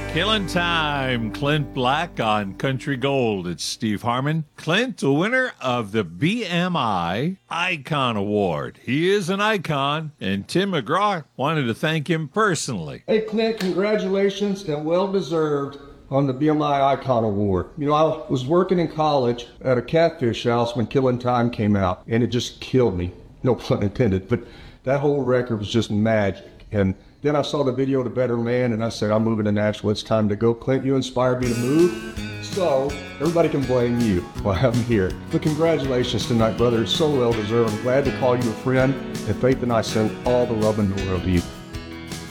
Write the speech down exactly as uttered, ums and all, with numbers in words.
Killing time, Clint Black on Country Gold. It's Steve Harmon. Clint, the winner of the B M I Icon Award. He is an icon, and Tim McGraw wanted to thank him personally. Hey, Clint, congratulations and well-deserved on the B M I Icon Award. You know, I was working in college at a catfish house when Killing Time came out, and it just killed me. No pun intended, but that whole record was just magic. And then I saw the video, The Better Man, and I said, I'm moving to Nashville. It's time to go. Clint, you inspired me to move. So everybody can blame you while I'm here. But congratulations tonight, brother. It's so well deserved. I'm glad to call you a friend. And Faith and I send all the love in the world to you.